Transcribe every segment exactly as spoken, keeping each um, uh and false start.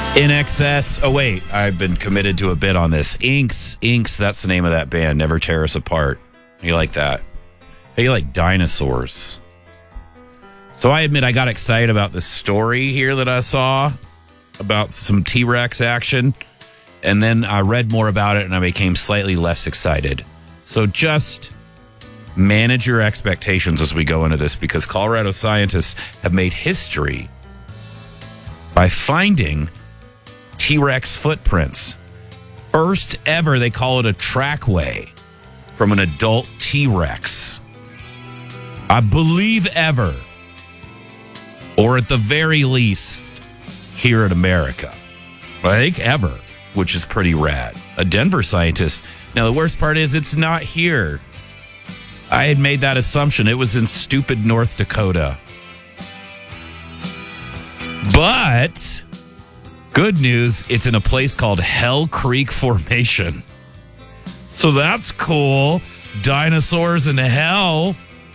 In Excess. Oh, wait. I've been committed to a bit on this. Inks. Inks. That's the name of that band. Never Tear Us Apart. How you like that? How you like Dinosaurs? So I admit I got excited about the story here that I saw about some T-Rex action. And then I read more about it and I became slightly less excited. So just manage your expectations as we go into this, because Colorado scientists have made history by finding T-Rex footprints. First ever, they call it a trackway from an adult T-Rex. I believe ever. Or at the very least, here in America. I think ever, which is pretty rad. A Denver scientist. Now, the worst part is it's not here. I had made that assumption. It was in stupid North Dakota. But good news, it's in a place called Hell Creek Formation. So that's cool. Dinosaurs in hell.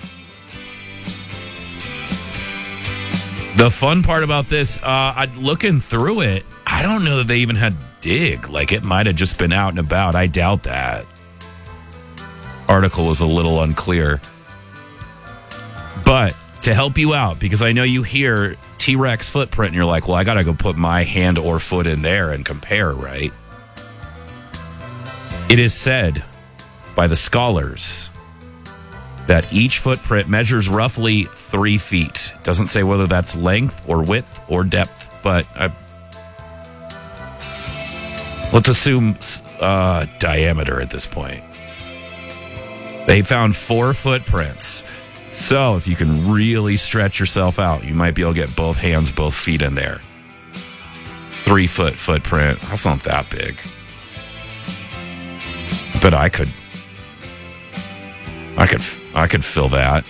The fun part about this, uh, I, looking through it, I don't know that they even had dig. Like, it might have just been out and about. I doubt that. Article was a little unclear. But to help you out, because I know you hear T-Rex footprint and you're like, well, I got to go put my hand or foot in there and compare, right? It is said by the scholars that each footprint measures roughly three feet. Doesn't say whether that's length or width or depth, but I, let's assume uh, diameter at this point. They found four footprints. So if you can really stretch yourself out, you might be able to get both hands, both feet in there. Three foot footprint. That's not that big. But I could, I could, I could fill that.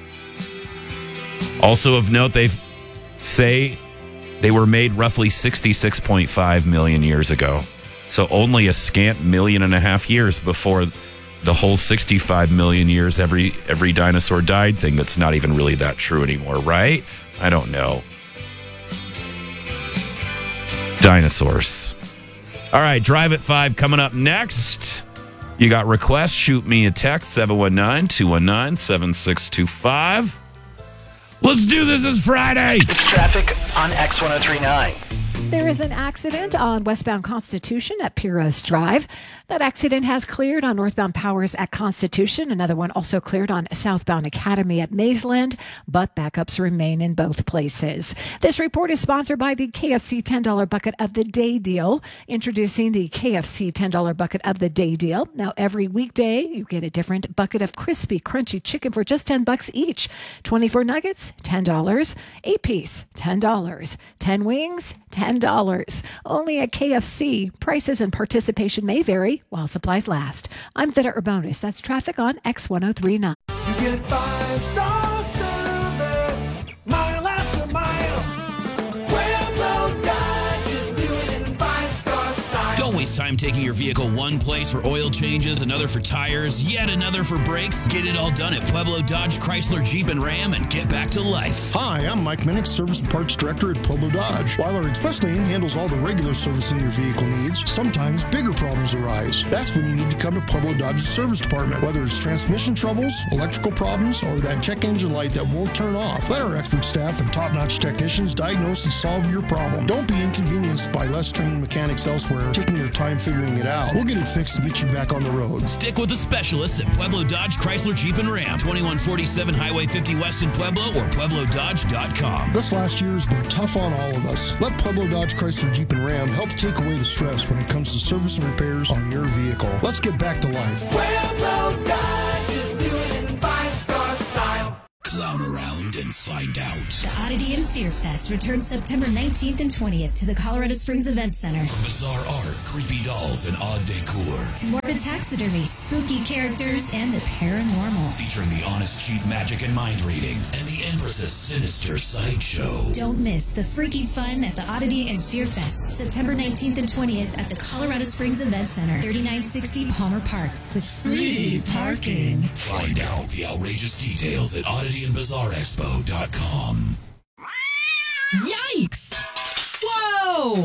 Also of note, they say they were made roughly sixty-six point five million years ago. So only a scant million and a half years before the whole sixty-five million years every every dinosaur died thing. That's not even really that true anymore, right? I don't know. Dinosaurs. All right, Drive at five coming up next. You got requests? Shoot me a text, seven one nine, two one nine, seven six two five. Let's do this. It's Friday. It's traffic on X ten thirty-nine. There is an accident on westbound Constitution at Piros Drive. That accident has cleared on northbound Powers at Constitution. Another one also cleared on southbound Academy at Maysland, but backups remain in both places. This report is sponsored by the K F C ten dollar Bucket of the Day deal. Introducing the K F C ten dollar Bucket of the Day deal. Now, every weekday, you get a different bucket of crispy, crunchy chicken for just ten bucks each. twenty-four nuggets, ten dollars. eight piece, ten dollars. ten wings, ten dollars. Only at K F C. Prices and participation may vary while supplies last. I'm Vita Urbanus. That's traffic on X ten thirty-nine. You get five-star service, mile after mile. Pueblo Dodge is doing it in five-star style. Don't waste time taking your vehicle one place for oil changes, another for tires, yet another for brakes. Get it all done at Pueblo Dodge, Chrysler, Jeep, and Ram and get back to life. Hi, I'm Mike Minnick, Service and Parts Director at Pueblo Dodge. While our express lane handles all the regular servicing your vehicle needs, sometimes bigger problems arise. That's when you need to come to Pueblo Dodge's service department. Whether it's transmission troubles, electrical problems, or that check engine light that won't turn off, let our expert staff and top-notch technicians diagnose and solve your problem. Don't be inconvenienced by less trained mechanics elsewhere taking their time figuring it out. We'll get it fixed and get you back on the road. Stick with the specialists at Pueblo Dodge, Chrysler, Jeep, and Ram. twenty-one forty-seven Highway fifty West in Pueblo or Pueblo Dodge dot com. This last year has been tough on all of us. Let Pueblo Dodge, Chrysler, Jeep, and Ram help take away the stress when it comes to service and repairs on your vehicle. Let's get back to life. Pueblo Dodge is doing it in five-star style. Clown around and find out. The Oddity and Fear Fest returns September nineteenth and twentieth to the Colorado Springs Event Center. From bizarre art, creepy dolls, and odd decor. To morbid taxidermy, spooky characters, and the paranormal. Featuring the honest cheap magic and mind reading. And the Empress's sinister sideshow. Don't miss the freaky fun at the Oddity and Fear Fest, September nineteenth and twentieth at the Colorado Springs Event Center, thirty-nine sixty Palmer Park, with free parking. Find out the outrageous details at oddity and bizarre expo dot com. Yikes! Whoa!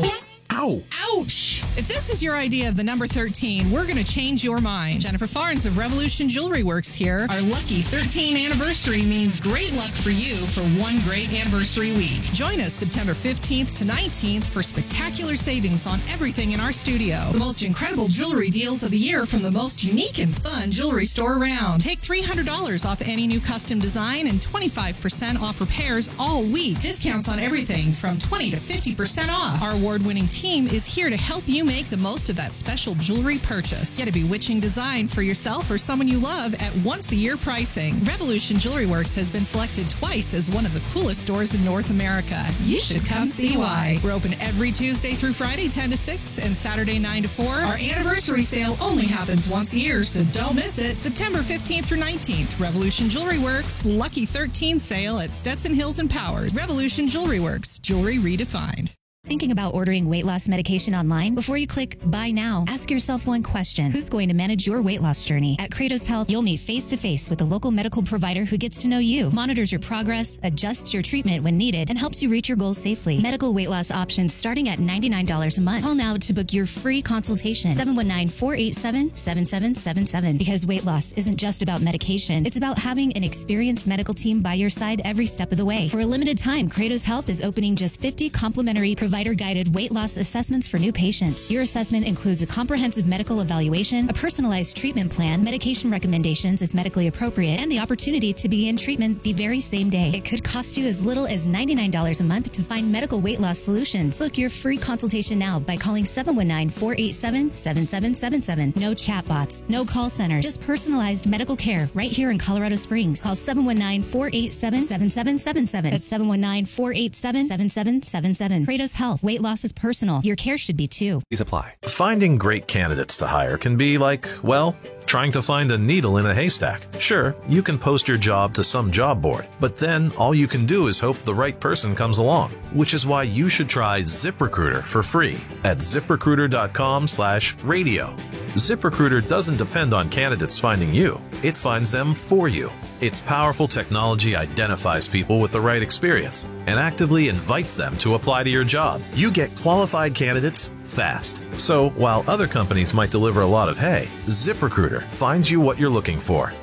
Ow! Ouch! If this is your idea of the number thirteen, we're going to change your mind. Jennifer Farnes of Revolution Jewelry Works here. Our lucky thirteen anniversary means great luck for you for one great anniversary week. Join us September fifteenth to nineteenth for spectacular savings on everything in our studio. The most incredible jewelry deals of the year from the most unique and fun jewelry store around. Take three hundred dollars off any new custom design and twenty-five percent off repairs all week. Discounts on everything from twenty to fifty percent off. Our award-winning team is here to help you make the most of that special jewelry purchase. Get a bewitching design for yourself or someone you love at once-a-year pricing. Revolution Jewelry Works has been selected twice as one of the coolest stores in North America. You should come see why. We're open every Tuesday through Friday, ten to six, and Saturday, nine to four. Our anniversary sale only happens once a year, so don't miss it. September fifteenth through nineteenth, Revolution Jewelry Works, Lucky thirteen sale at Stetson Hills and Powers. Revolution Jewelry Works, jewelry redefined. Thinking about ordering weight loss medication online? Before you click buy now, ask yourself one question. Who's going to manage your weight loss journey? At Kratos Health, you'll meet face-to-face with a local medical provider who gets to know you, monitors your progress, adjusts your treatment when needed, and helps you reach your goals safely. Medical weight loss options starting at ninety-nine dollars a month. Call now to book your free consultation. seven one nine, four eight seven, seven seven seven seven. Because weight loss isn't just about medication. It's about having an experienced medical team by your side every step of the way. For a limited time, Kratos Health is opening just fifty complimentary provider-guided weight loss assessments for new patients. Your assessment includes a comprehensive medical evaluation, a personalized treatment plan, medication recommendations if medically appropriate, and the opportunity to begin treatment the very same day. It could cost you as little as ninety-nine dollars a month to find medical weight loss solutions. Book your free consultation now by calling seven one nine, four eight seven, seven seven seven seven. No chatbots, no call centers, just personalized medical care right here in Colorado Springs. Call seven one nine, four eight seven, seven seven seven seven. That's seven one nine, four eight seven, seven seven seven seven. Kratos Health. Weight loss is personal. Your care should be too. Please apply. Finding great candidates to hire can be like, well, trying to find a needle in a haystack. Sure, you can post your job to some job board, but then all you can do is hope the right person comes along, which is why you should try ZipRecruiter for free at ziprecruiter.com slash radio. ZipRecruiter doesn't depend on candidates finding you. It finds them for you. Its powerful technology identifies people with the right experience and actively invites them to apply to your job. You get qualified candidates fast. So while other companies might deliver a lot of hay, ZipRecruiter finds you what you're looking for.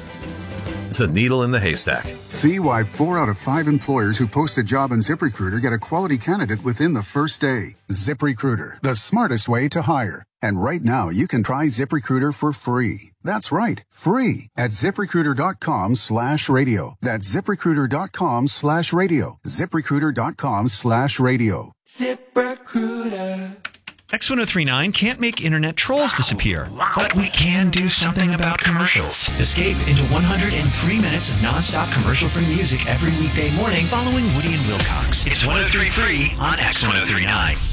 The needle in the haystack. See why four out of five employers who post a job on ZipRecruiter get a quality candidate within the first day. ZipRecruiter, the smartest way to hire. And right now, you can try ZipRecruiter for free. That's right, free at ZipRecruiter.com slash radio. That's ZipRecruiter.com slash radio. ZipRecruiter.com slash radio. ZipRecruiter. X ten thirty-nine can't make internet trolls disappear, but we can do something about commercials. Escape into one hundred three minutes of nonstop commercial-free music every weekday morning following Woody and Wilcox. It's one oh three free on X ten thirty-nine.